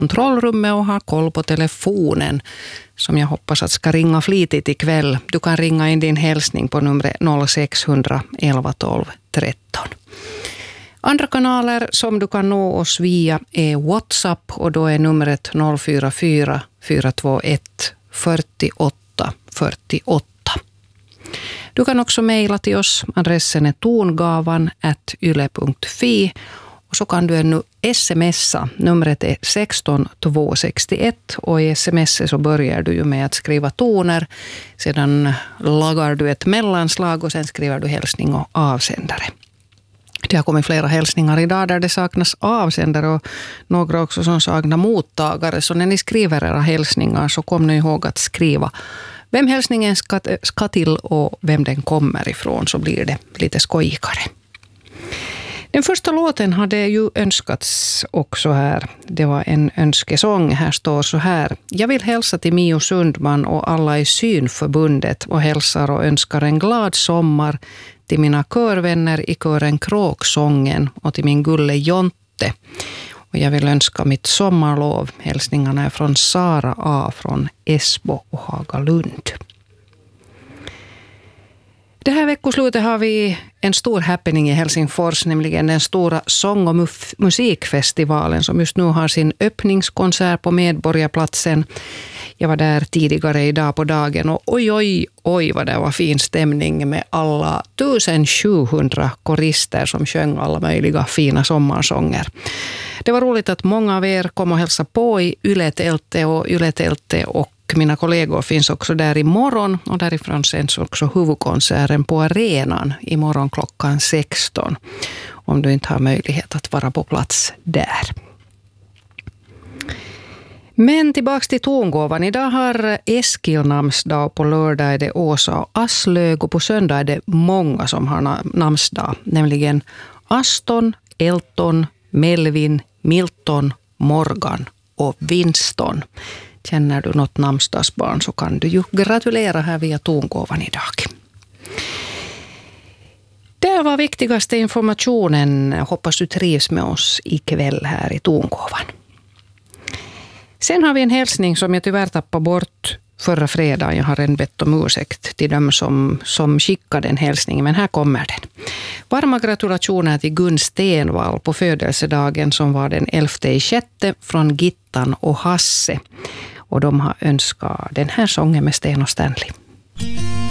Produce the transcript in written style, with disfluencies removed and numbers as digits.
kontrollrummet och ha koll på telefonen som jag hoppas att ska ringa flitigt ikväll. Du kan ringa in din hälsning på numret 0600 11 12 13. Andra kanaler som du kan nå oss via är WhatsApp och då är numret 044 421 48 48. Du kan också mejla till oss. Adressen är tongavan@yle.fi och så kan du ännu smsa. Numret är 16 261 och i sms så börjar du ju med att skriva toner. Sedan lagar du ett mellanslag och sen skriver du hälsning och avsändare. Det har kommit flera hälsningar idag där det saknas avsändare och några också som saknar mottagare. Så när ni skriver era hälsningar så kom ni ihåg att skriva vem hälsningen ska till och vem den kommer ifrån, så blir det lite skojigare. Den första låten hade ju önskats också här. Det var en önskesång. Här står så här: jag vill hälsa till Mio Sundman och alla i Synförbundet och hälsar och önskar en glad sommar till mina körvänner i kören Kråksången och till min gulle Jonte. Och jag vill önska mitt sommarlov. Hälsningarna är från Sara A. från Esbo och Hagalund. Det här veckoslutet har vi en stor happening i Helsingfors, nämligen den stora sång- och musikfestivalen som just nu har sin öppningskonsert på Medborgarplatsen. Jag var där tidigare idag på dagen och oj vad det var fin stämning med alla 1700 korister som sjöng alla möjliga fina sommarsånger. Det var roligt att många av er kom och hälsa på i Yle-tältet och mina kollegor finns också där imorgon och därifrån sänds också huvudkonserten på arenan imorgon klockan 16 om du inte har möjlighet att vara på plats där. Men tillbaka till tongåvan. Idag har Eskil namnsdag, på lördag är det Åsa och Aslög och på söndag är det många som har namnsdag. Nämligen Aston, Elton, Melvin, Milton, Morgan och Winston. Känner du något namnsdagsbarn så kan du ju gratulera här via tongåvan idag. Det var viktigaste informationen. Hoppas du trivs med oss ikväll här i tongåvan. Sen har vi en hälsning som jag tyvärr tappade bort förra fredagen. Jag har redan bett om ursäkt till dem som skickade en hälsning, men här kommer den. Varma gratulationer till Gun Stenvall på födelsedagen som var den 11/6 från Gittan och Hasse. Och de har önskat den här sången med Sten och Stanley.